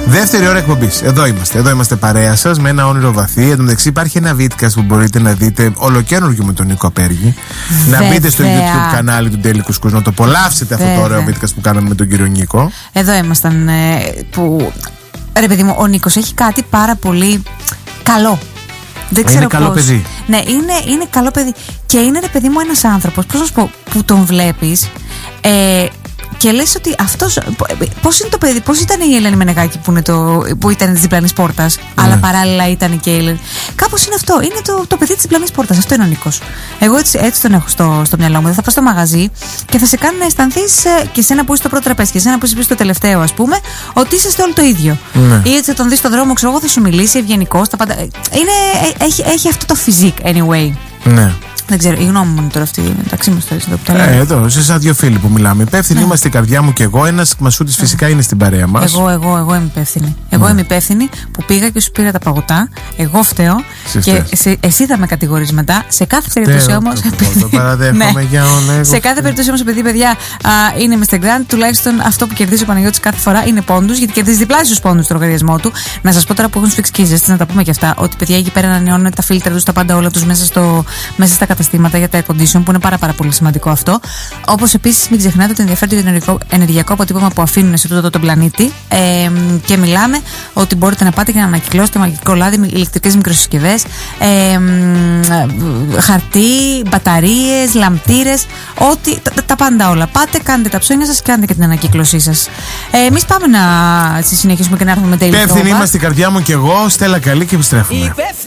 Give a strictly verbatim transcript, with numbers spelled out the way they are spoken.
Δεύτερη ώρα εκπομπής. Εδώ είμαστε. Εδώ είμαστε παρέα σας με ένα όνειρο βαθύ. Εν τω μεταξύ υπάρχει ένα βίντεο που μπορείτε να δείτε ολοκαίνουργιο με τον Νίκο Απέργη. Να μπείτε στο YouTube κανάλι του Daily Couscous να το απολαύσετε αυτό το ωραίο βίντεο που κάναμε με τον κύριο Νίκο. Εδώ ήμασταν. Ε, που... Ρε παιδί μου, ο Νίκος έχει κάτι πάρα πολύ καλό. Δεν ξέρω είναι καλό πώς. παιδί. Ναι, είναι, είναι καλό παιδί. Και είναι, ρε παιδί μου, ένας άνθρωπος, πώς να σου πω, που τον βλέπεις ε, και λες ότι αυτός. Πώς είναι το παιδί, πώς ήταν η Ελένη Μενεγάκη που, είναι το, που ήταν της διπλανής πόρτας, mm. αλλά παράλληλα ήταν και η Ελένη. Κάπως είναι αυτό. Είναι το, το παιδί της διπλανής πόρτας. Αυτό είναι ο Νίκος. Εγώ έτσι, έτσι τον έχω στο, στο μυαλό μου. Δεν θα πάω στο μαγαζί και θα σε κάνει να αισθανθείς και εσένα που είσαι στο πρώτο τραπέζι και εσένα που είσαι στο τελευταίο, ας πούμε, ότι είσαστε όλοι το ίδιο. Mm. Ή έτσι θα τον δεις στον δρόμο, ξέρω εγώ, θα σου μιλήσει ευγενικός. Πάντα... Είναι, έχει, έχει αυτό το physique anyway. Ναι. Δεν ξέρω, η γνώμη μου είναι τώρα αυτή μεταξύ μας τώρα. Εδώ, ε, εδώ, σε σαν δύο φίλοι που μιλάμε. Υπεύθυνοι ναι. είμαστε η καρδιά μου και εγώ. Ένας Μασούτης ναι. φυσικά είναι στην παρέα μας. Εγώ, εγώ, εγώ είμαι υπεύθυνη. Εγώ ναι. είμαι υπεύθυνη που πήγα και σου πήρα τα παγωτά. Εγώ φταίω. Και σε, εσύ θα με κατηγορείς μετά. Σε κάθε περίπτωση όμως. Το παραδέχομαι ναι. για όλα. Σε κάθε περίπτωση όμως, επειδή παιδιά α, είναι μίστερ Grand, τουλάχιστον αυτό που κερδίζει ο Παναγιώτης κάθε φορά είναι πόντους, γιατί κερδίζει διπλάσιους πόντους στο λογαριασμό του. Να σας πω τώρα που έχουν σφίξει και οι ζέστες, να τα πούμε και αυτά, ότι παιδιά εκεί πέρα ανανεώνουν τα φίλτρα τους, τα πάντα όλα τους μέσα, στο, μέσα στα καταστήματα για τα air condition, που είναι πάρα, πάρα πολύ σημαντικό αυτό. Όπως επίσης, μην ξεχνάτε ότι ενδιαφέρει το ενεργειακό, ενεργειακό αποτύπωμα που αφήνουν σε τούτο τον πλανήτη. Ε, και μιλάμε ότι μπορείτε να πάτε και να ανακυκλώσετε μαγικό λάδι με ηλεκτρικές μικροσυσκευές, ε, χαρτί, μπαταρίες, λαμπτήρες, ό,τι, τα, τα πάντα όλα. Πάτε, κάντε τα ψώνια σας και κάντε και την ανακύκλωσή σας. Ε, εμείς πάμε να συνεχίσουμε και να έρθουμε με τέλειο. Υπεύθυνοι είμαστε η καρδιά μου και εγώ. Στέλλα καλή και επιστρέφουμε.